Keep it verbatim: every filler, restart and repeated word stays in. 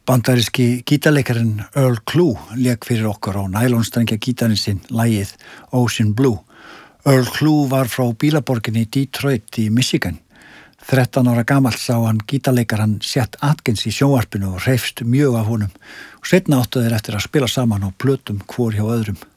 Bandaríski gítarleikarinn Earl Klugh lék fyrir okkur á nælonstrengja gítarinn sinn lagið Ocean Blue. Earl Klugh var frá bílaborginni Detroit í Michigan. þrettán ára gamall sá hann gítarleikarann Chet Atkins í sjónvarpinu og hreifst mjög af honum og seinna áttu þeir eftir að spila saman á plötum hvor hjá öðrum.